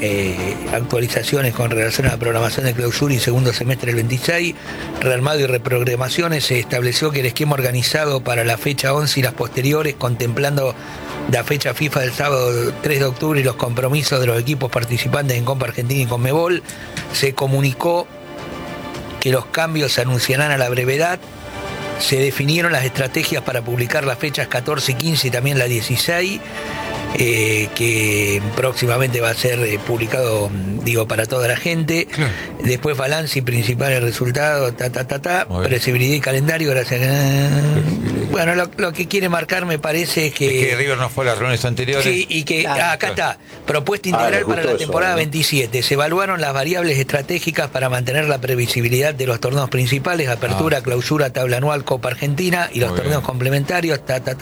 actualizaciones con relación a la programación de clausura y segundo semestre del 26, rearmado y reprogramaciones. Se estableció que el esquema organizado para la fecha 11 y las posteriores, contemplando la fecha FIFA del sábado 3 de octubre y los compromisos de los equipos participantes en Copa Argentina y Conmebol, se comunicó que los cambios se anunciarán a la brevedad. Se definieron las estrategias para publicar las fechas 14 y 15 y también la 16, que próximamente va a ser publicado, para toda la gente. Claro. Después balance y principales resultados, previsibilidad y calendario, gracias. Bueno, lo que quiere marcar me parece es que River no fue a las reuniones anteriores. Sí, y que acá está, propuesta integral para la temporada 27. Se evaluaron las variables estratégicas para mantener la previsibilidad de los torneos principales, apertura, clausura, tabla anual, Copa Argentina y los torneos complementarios,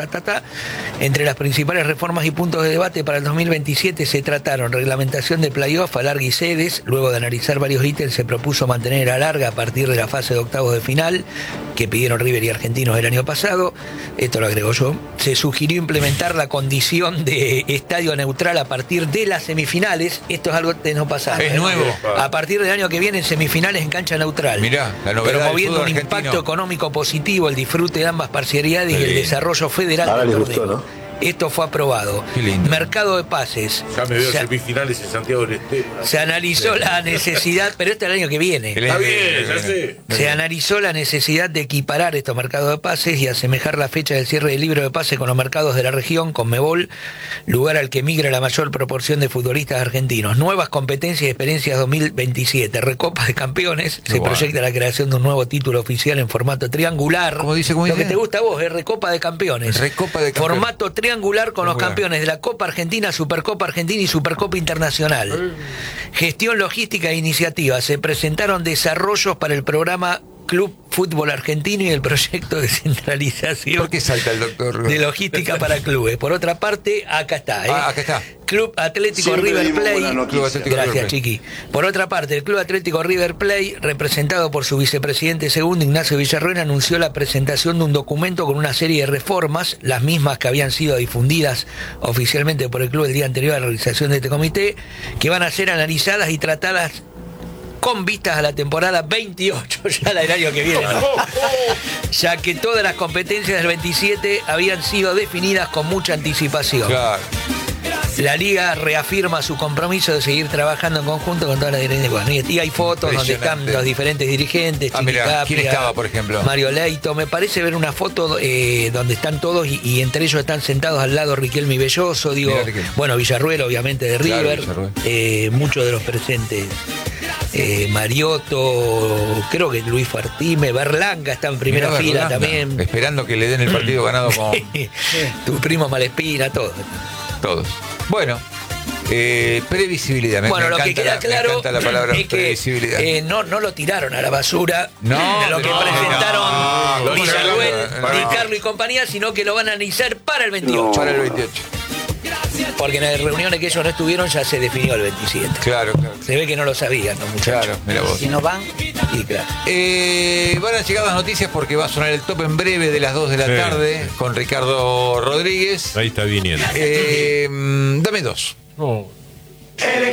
Entre las principales reformas y puntos de debate para el 2027 se trataron reglamentación de playoff, alargue y sedes. Luego de analizar varios ítems, se propuso mantener alarga a partir de la fase de octavos de final, que pidieron River y Argentinos el año pasado. Esto lo agrego yo. Se sugirió implementar la condición de estadio neutral a partir de las semifinales. Esto es algo que no pasaba. Es nuevo. A partir del año que viene, en semifinales en cancha neutral. Mirá, la novedad. Promoviendo un del impacto económico positivo, el disfrute de ambas parcialidades y el desarrollo federal Ahora del les torneo. gustó, ¿no? Esto fue aprobado. Qué lindo. Mercado de pases. Ya me veo semifinales en Santiago del Estero. Se analizó la necesidad, pero esto es el año que viene. Está bien, ya sé. Se analizó la necesidad de equiparar estos mercados de pases y asemejar la fecha del cierre del libro de pases con los mercados de la región, Conmebol, lugar al que migra la mayor proporción de futbolistas argentinos. Nuevas competencias y experiencias 2027. Recopa de Campeones. Se proyecta la creación de un nuevo título oficial en formato triangular. ¿Cómo dice? Lo que te gusta a vos es Recopa de Campeones. Recopa de Campeones. Formato triangular con los campeones de la Copa Argentina, Supercopa Argentina y Supercopa Internacional. Gestión logística e iniciativa. Se presentaron desarrollos para el programa Club Fútbol Argentino y el proyecto de centralización. ¿Por qué salta el doctor? De logística para clubes. Por otra parte, acá está. Acá está. Club Atlético Siempre River dimos Plate. buena noticia. Atlético Gracias, River Plate. Chiqui. Por otra parte, el Club Atlético River Plate, representado por su vicepresidente segundo, Ignacio Villarruel, anunció la presentación de un documento con una serie de reformas, las mismas que habían sido difundidas oficialmente por el club el día anterior a la realización de este comité, que van a ser analizadas y tratadas con vistas a la temporada 28, ya la del año que viene, ¿no? Ya que todas las competencias del 27 habían sido definidas con mucha anticipación. Claro. La Liga reafirma su compromiso de seguir trabajando en conjunto con todas las dirigentes. Bueno, y hay fotos donde están los diferentes dirigentes. Mirá, ¿quién estaba, por ejemplo? Mario Leito. Me parece ver una foto donde están todos y entre ellos están sentados al lado Riquelme y Belloso. Mirá, bueno, Villarruel, obviamente, de River. Claro, muchos de los presentes. Mariotto, creo que Luis Fartime, Berlanga está en primera fila también. Esperando que le den el partido ganado con tu primo Malespina, todos. Bueno, previsibilidad. Me Lo que queda claro la palabra es previsibilidad. que no lo tiraron a la basura de lo que presentaron Villarruel, Ricardo y compañía, sino que lo van a analizar para el 28. Para el 28. Porque en las reuniones que ellos no estuvieron ya se definió el 27. Claro. Se ve que no lo sabían los muchachos. Claro, mira vos. Si no van, y claro. Van a llegar las noticias porque va a sonar el top en breve de las 2 de la tarde con Ricardo Rodríguez. Ahí está viniendo. Dame dos.